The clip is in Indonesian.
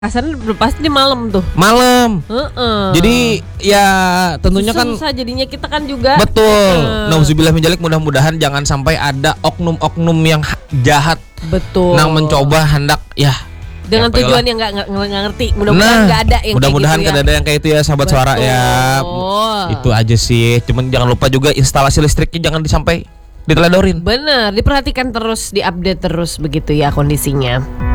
Kasarnya pasti di malam tuh. Malam. Jadi ya tentunya susah jadinya kita kan juga. Betul. Nauzubillah min dzalik, mudah-mudahan jangan sampai ada oknum-oknum yang jahat. Betul. Yang mencoba hendak dengan tujuan yang nggak ngerti. Mudah-mudahan nggak ada yang mudah-mudahan kayak gitu ada yang kayak itu ya, sahabat suara ya. Itu aja sih. Cuman jangan lupa juga instalasi listriknya jangan sampai diteledorin. Bener, diperhatikan terus, diupdate terus begitu ya kondisinya.